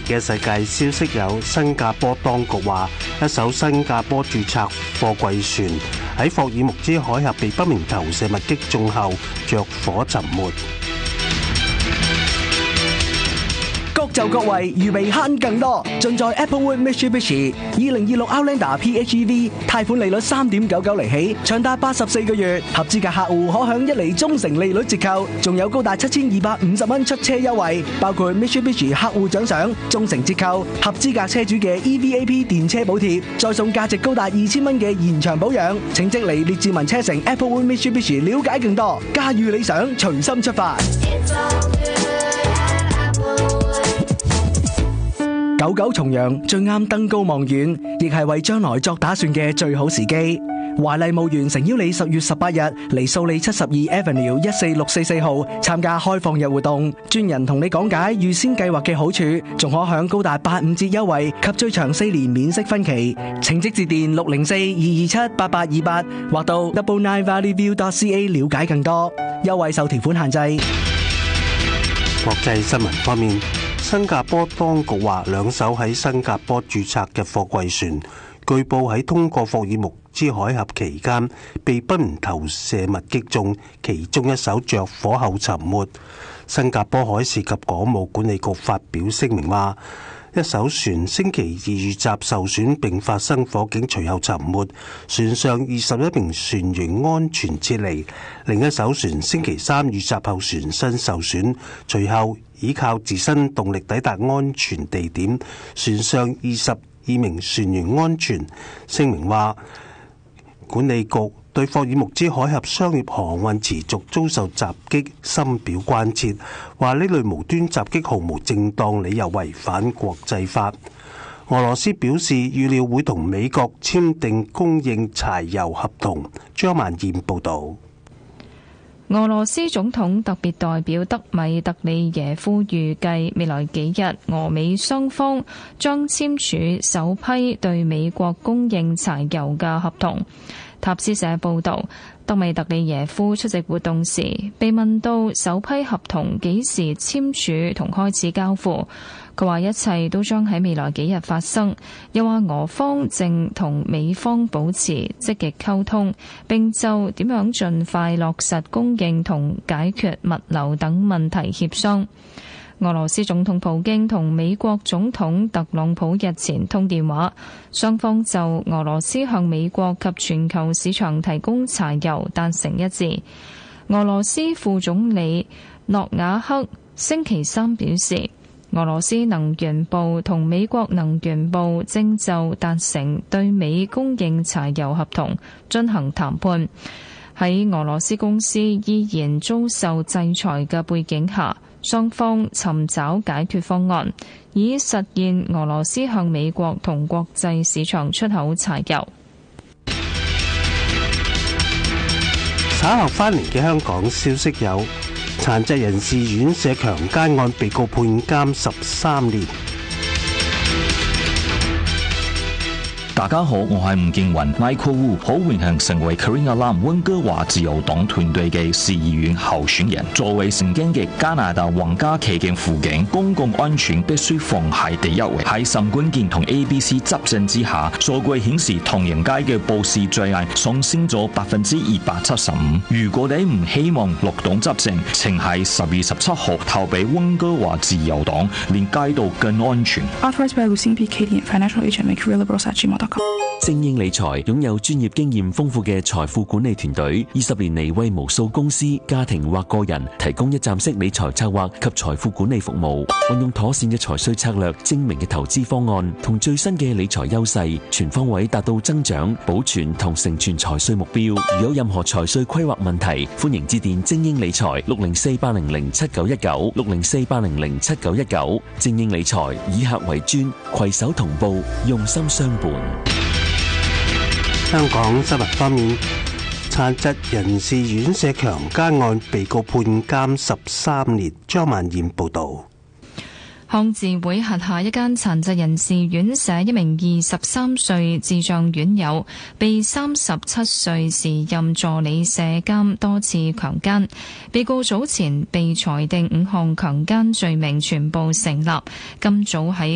嘅世界消息有，新加坡當局話一艘新加坡註冊貨櫃船喺霍爾木茲海峽被不明投射物擊中後着火沉沒。 各就各位，預備慳更多，盡在 Applewood Mitsubishi 2026 Outlander PHEV 貸款利率3.99厘起，長達84個月，合資格客戶可享1厘忠誠利率折扣，仲有高達7250蚊出車優惠，包括 Mitsubishi 客戶獎賞、忠誠折扣、合資格車主嘅 EVAP 電車補貼，再送價值高達2000蚊嘅延長保養。請即嚟列治文車城 Applewood Mitsubishi 了解更多，駕馭理想，隨心出發。99重陽最啱登高望遠，亦係為將來作打算嘅最好時機。華麗墓園誠邀你10月18日嚟素里72 Avenue 14644號參加開放日活動，專人同你講解預先計劃嘅好處，仲可享高達85折優惠及最長4年免息分期。請即致電604-227-8828或到 999valleyview.ca 了解更多。優惠受條款限制。 國際新聞方面，新加坡當局話兩艘喺新加坡註冊嘅貨櫃船據報喺通過霍爾木茲海峽期間被不明投射物擊中，其中一艘着火後沉沒。新加坡海事及港務管理局發表聲明話，一艘船星期二遇襲受損並發生火警，隨後沉沒，船上21名船員安全撤離。另一艘船星期三遇襲後船身受損，隨後依靠自身動力抵達安全地點，船上22名船員安全。聲明話，管理局對霍爾木茲海峽商業航運持續遭受襲擊深表關切，話呢類無端襲擊毫無正當理由，違反國際法。俄羅斯表示預料會同美國簽訂供應柴油合同。張萬燕報導。 俄羅斯總統特別代表德米特里耶夫預計未來幾日俄美雙方將簽署首批對美國供應柴油嘅合同。塔斯社報導，德米特里耶夫出席活動時被問到首批合同幾時簽署同開始交付，佢話一切都將喺未來幾日發生，又話俄方正同美方保持積極溝通，並就點樣盡快落實供應同解決物流等問題協商。俄羅斯總統普京同美國總統特朗普日前通電話，雙方就俄羅斯向美國及全球市場提供柴油達成一致。俄羅斯副總理諾瓦克星期三表示，俄羅斯能源部同美國能源部正就達成對美供應柴油合同進行談判。喺俄羅斯公司依然遭受制裁嘅背景下，雙方尋找解決方案，以實現俄羅斯向美國同國際市場出口柴油。 稍後翻嚟嘅香港消息有，殘疾人士院舍強姦案被告判監13年。 大家好，我係吳建雲 Michael Wu， 好榮幸成為 Karim Alam 溫哥華自由黨團隊嘅市議員候選人。作為曾經嘅加拿大皇家騎警輔警，公共安全必須放喺第一位。喺沈冠健同 ABC 執政之下，數據顯示唐人街嘅暴屍罪案上升咗275%。如果你唔希望綠黨執政，請喺10月17號投俾溫哥華自由黨，令街道更安全。 Authorized by Lucien B. Katie and Financial Agent McRealLiberals@gmail.com。 精英理財擁有專業經驗豐富嘅財富管理團隊，20年嚟為無數公司、家庭或個人提供一站式理財策劃及財富管理服務。運用妥善嘅財稅策略、精明嘅投資方案同最新嘅理財優勢，全方位達到增長、保存同成全財稅目標。如有任何財稅規劃問題，歡迎致電精英理財604-800-7919 604-800-7919。精英理財以客為尊，攜手同步，用心相伴。 香港新聞方面，殘疾人士院舍強姦案被告判監13年。張萬燕報導。 康智會轄下一間殘疾人士院舍一名23歲智障院友被37歲時任助理舍監多次強姦，被告早前被裁定5項強姦罪名全部成立，今早喺